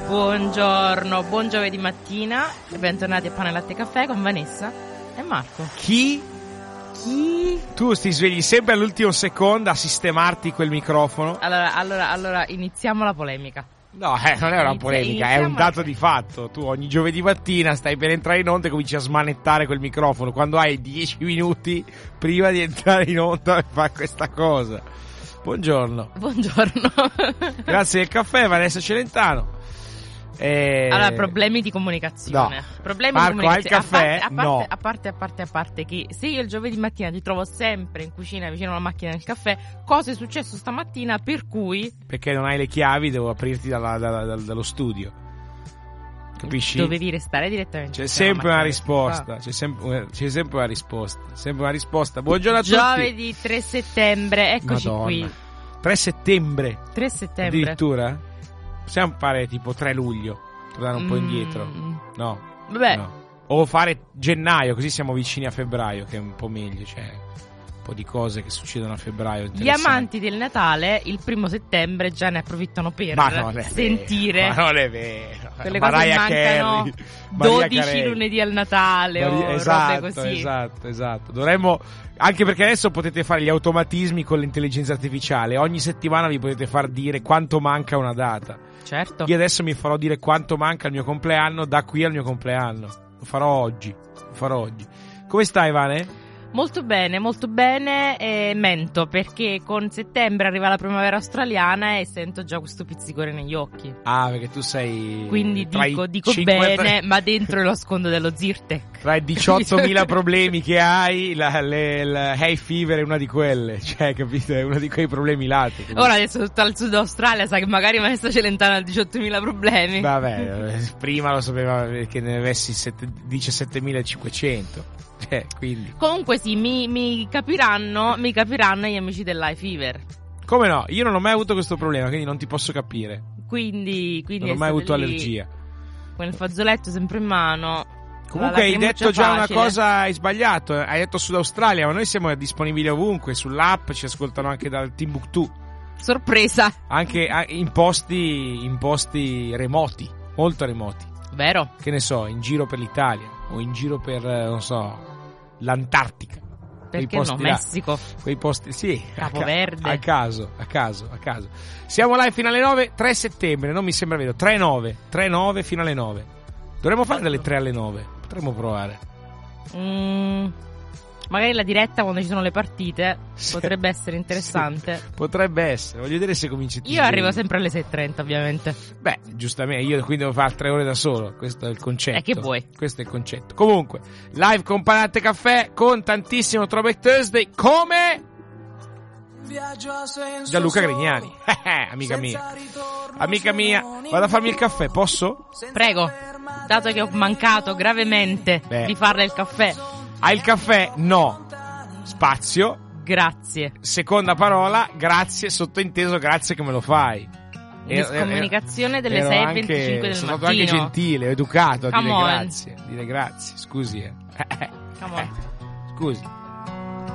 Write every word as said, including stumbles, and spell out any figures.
Buongiorno, buon giovedì mattina e bentornati a Pane Latte Caffè con Vanessa e Marco. Chi? Chi? Tu ti svegli sempre all'ultimo secondo a sistemarti quel microfono. Allora, allora, allora iniziamo la polemica. No, eh, non è una Inizia- polemica, è un dato di fatto. Tu ogni giovedì mattina stai per entrare in onda e cominci a smanettare quel microfono quando hai dieci minuti prima di entrare in onda e fa questa cosa. Buongiorno. Buongiorno. Grazie del caffè, Vanessa Celentano. Eh... Allora, problemi di comunicazione. No. Problemi Marco, di comunicazione. hai il caffè? A parte, a, parte, No. a parte, a parte, a parte che se io il giovedì mattina ti trovo sempre in cucina vicino alla macchina del caffè, cosa è successo stamattina per cui... Perché non hai le chiavi, devo aprirti dalla, dalla, dalla, dallo studio. Capisci? Dovevi restare direttamente. C'è sempre una macchina del risposta, caffè. c'è sempre, c'è sempre una risposta, sempre una risposta. Buongiorno a tutti. Giovedì tre settembre, eccoci Madonna. qui. tre settembre. tre settembre. Addirittura? Possiamo fare tipo tre luglio, tornare un po' indietro? Mm. No. Vabbè. No. O fare gennaio, così siamo vicini a febbraio, che è un po' meglio, cioè un po' di cose che succedono a febbraio. Gli interessanti. amanti del Natale il primo settembre già ne approfittano per Ma non è sentire vero, ma non è vero. quelle cose che Mariah mancano Carey, Mariah dodici Carey. lunedì al Natale Maria- o esatto, robe così. esatto, esatto. Dovremmo, anche perché adesso potete fare gli automatismi con l'intelligenza artificiale. Ogni settimana vi potete far dire quanto manca una data. Certo. Io adesso mi farò dire quanto manca il mio compleanno da qui al mio compleanno. Lo farò oggi. Lo farò oggi. Come stai, Vane? Molto bene, molto bene e mento perché con settembre arriva la primavera australiana e sento già questo pizzicore negli occhi. Ah, perché tu sei. Quindi tra i dico, dico cinquanta bene, ma dentro lo scondo dello Zyrtec. Tra i diciottomila problemi che hai, la, le, la hay fever è una di quelle. Cioè, capito? È uno di quei problemi lati. capito? Ora adesso tutto al sud Australia sa che magari Vanessa Celentano ha diciottomila problemi. Vabbè, eh, prima lo sapeva che ne avessi sette- diciassettemilacinquecento. Cioè, quindi. Comunque sì, mi, mi capiranno, mi capiranno gli amici dell'high fever. Come no? Io non ho mai avuto questo problema, quindi non ti posso capire. Quindi, quindi Non ho mai avuto lì, allergia. con il fazzoletto sempre in mano. Comunque hai lacrimuccia detto già una facile. cosa, hai sbagliato. Hai detto Sud Australia, ma noi siamo disponibili ovunque. Sull'app ci ascoltano anche dal Timbuktu. Sorpresa. Anche ah, in posti, in posti remoti, molto remoti. Vero? Che ne so, in giro per l'Italia o in giro per, eh, non so, l'Antartica. Quei Perché no? posti là. Messico. Quei posti, sì, a, ca- Capoverde. a caso, a caso, a caso. Siamo live fino alle nove, tre settembre, non mi sembra vero, tre nove, tre nove fino alle nove. Dovremmo fare dalle tre alle nove, potremmo provare. Mm, magari la diretta quando ci sono le partite Sì. potrebbe essere interessante. Sì, potrebbe essere, voglio vedere se cominci tu. Io arrivo sempre alle sei e trenta ovviamente. Beh, giustamente, io quindi devo fare tre ore da solo, questo è il concetto. Eh, che vuoi? Questo è il concetto. Comunque, live con Pane Latte Caffè con tantissimo Throwback Thursday, come Gianluca Grignani. Amica mia. Amica mia, vado a farmi il caffè, posso? Prego, dato che ho mancato gravemente Beh. di farle il caffè. Hai il caffè? No. Spazio. Grazie. Seconda parola, grazie, sottointeso grazie che me lo fai. Miscomunicazione delle Ero sei e anche- venticinque del sono mattino. stato anche gentile, educato a Come dire on. grazie. Dire grazie, scusi. Eh. Come on. Scusi.